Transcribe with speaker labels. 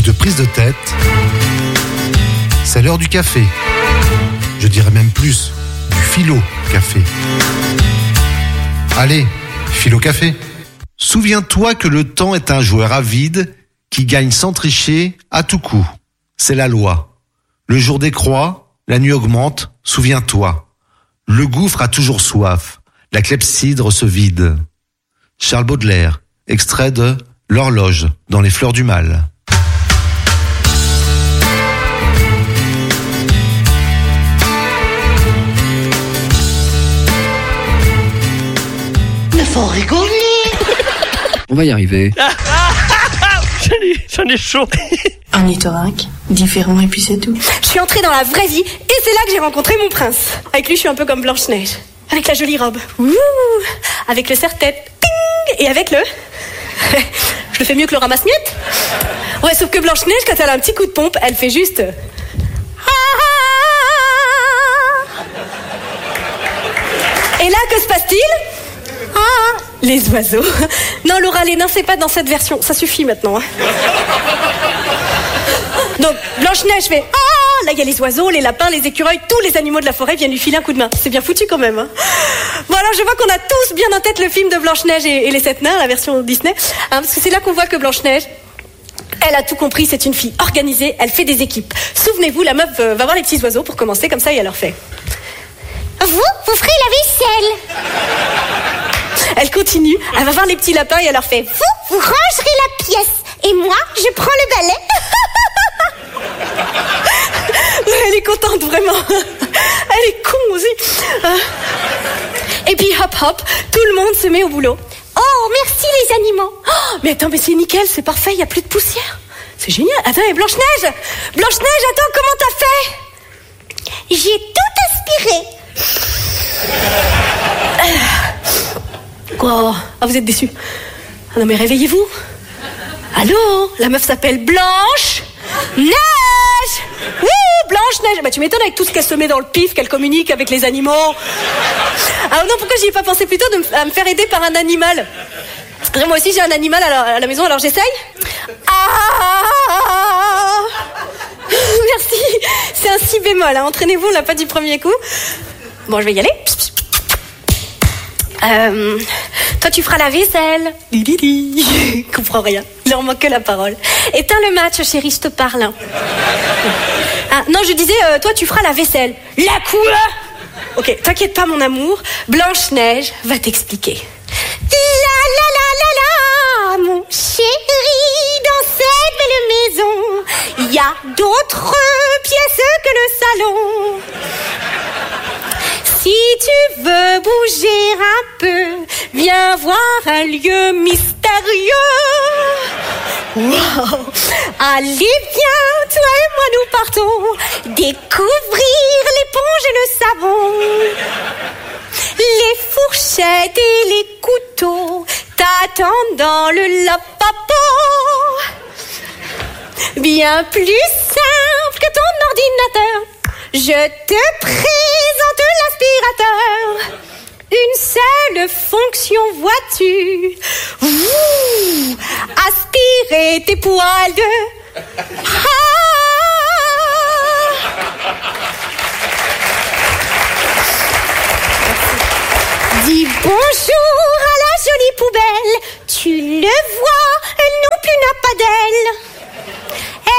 Speaker 1: de prise de tête, c'est l'heure du café. Je dirais même plus, du philo-café. Allez, philo-café. Souviens-toi que le temps est un joueur avide qui gagne sans tricher à tout coup. C'est la loi. Le jour décroît, la nuit augmente, souviens-toi. Le gouffre a toujours soif, la clepsydre se vide. Charles Baudelaire, extrait de L'horloge dans les fleurs du mal.
Speaker 2: Mais faut rigoler.
Speaker 3: On va y arriver.
Speaker 4: J'en ai chaud.
Speaker 5: Un ornithorynque, différent et puis c'est tout.
Speaker 6: Je suis entrée dans la vraie vie et c'est là que j'ai rencontré mon prince. Avec lui, je suis un peu comme Blanche-Neige. Avec la jolie robe. Ouh, avec le serre-tête. Ping, et avec le... Je le fais mieux que le ramasse-miettes. Ouais, sauf que Blanche-Neige, quand elle a un petit coup de pompe, elle fait juste... Et là, que se passe-t-il ? Les oiseaux. Non, Laura, les nains, c'est pas dans cette version. Ça suffit maintenant. Hein. Donc, Blanche-Neige fait... Là, il y a les oiseaux, les lapins, les écureuils, tous les animaux de la forêt viennent lui filer un coup de main. C'est bien foutu quand même. Hein. Bon, alors je vois qu'on a tous bien en tête le film de Blanche-Neige et les 7 nains, la version Disney. Hein, parce que c'est là qu'on voit que Blanche-Neige, elle a tout compris, c'est une fille organisée, elle fait des équipes. Souvenez-vous, la meuf va voir les petits oiseaux pour commencer, comme ça, et elle leur fait...
Speaker 2: Vous ferez la vaisselle.
Speaker 6: Elle continue, elle va voir les petits lapins et elle leur fait...
Speaker 2: Vous rangerez la pièce. Et moi, je prends le balai.
Speaker 6: Elle est contente, vraiment. Elle est con aussi. Et puis, hop, hop, tout le monde se met au boulot.
Speaker 2: Oh, merci les animaux.
Speaker 6: Oh, mais attends, mais c'est nickel, c'est parfait, il n'y a plus de poussière. C'est génial. Attends, et Blanche-Neige, attends, comment t'as fait ?
Speaker 2: J'ai tout aspiré.
Speaker 6: Quoi ? Ah, vous êtes déçus. Ah non, mais réveillez-vous. Allô ? La meuf s'appelle Blanche-Neige. Oui, Blanche-Neige. Bah, tu m'étonnes avec tout ce qu'elle se met dans le pif, qu'elle communique avec les animaux. Ah non, pourquoi j'y ai pas pensé plutôt à me faire aider par un animal ? Moi aussi, j'ai un animal à la maison, alors j'essaye. Merci. C'est un si bémol, hein. Entraînez-vous, on l'a pas du premier coup. Bon, je vais y aller. Toi, tu feras la vaisselle. Comprends rien. Il leur manque que la parole. Éteins le match, chérie, je te parle. Ah, non, je disais, toi, tu feras la vaisselle. La quoi ? Ok, t'inquiète pas, mon amour. Blanche-Neige va t'expliquer.
Speaker 2: Mon chéri, dans cette belle maison, il y a d'autres pièces que le salon. Si tu veux bouger un peu, viens voir un lieu mystérieux. Wow. Allez, viens, toi et moi nous partons découvrir l'éponge et le savon. Les fourchettes et les couteaux t'attendent dans le lavabo. Bien plus simple que ton ordinateur, je te présente l'aspirateur. Une seule fonction, vois-tu. Ouh, aspirer tes poils de... Dis bonjour à la jolie poubelle. Tu le vois, elle non plus n'a pas d'aile.